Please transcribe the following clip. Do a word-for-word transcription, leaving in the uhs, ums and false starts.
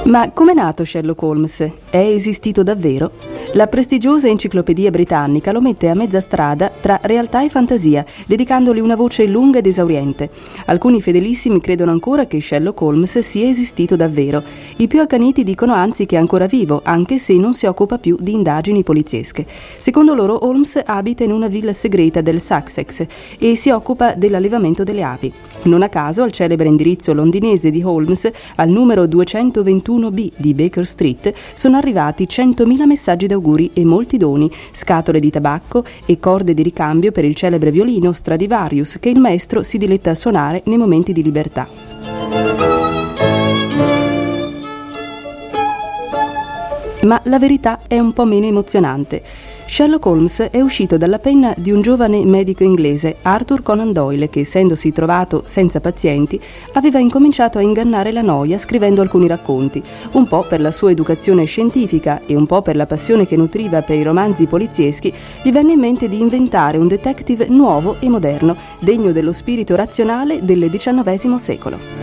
Ma com'è nato Sherlock Holmes? È esistito davvero? La prestigiosa enciclopedia britannica lo mette a mezza strada tra realtà e fantasia, dedicandogli una voce lunga ed esauriente. Alcuni fedelissimi credono ancora che Sherlock Holmes sia esistito davvero. I più accaniti dicono anzi che è ancora vivo, anche se non si occupa più di indagini poliziesche. Secondo loro Holmes abita in una villa segreta del Sussex e si occupa dell'allevamento delle api. Non a caso, al celebre indirizzo londinese di Holmes, al numero duecentoventuno B di Baker Street, sono arrivati centomila messaggi d'auguri e molti doni, scatole di tabacco e corde di ricambio per il celebre violino Stradivarius che il maestro si diletta a suonare nei momenti di libertà. Ma la verità è un po' meno emozionante. Sherlock Holmes è uscito dalla penna di un giovane medico inglese, Arthur Conan Doyle, che essendosi trovato senza pazienti, aveva incominciato a ingannare la noia scrivendo alcuni racconti, un po' per la sua educazione scientifica e un po' per la passione che nutriva per i romanzi polizieschi, gli venne in mente di inventare un detective nuovo e moderno, degno dello spirito razionale del diciannovesimo secolo.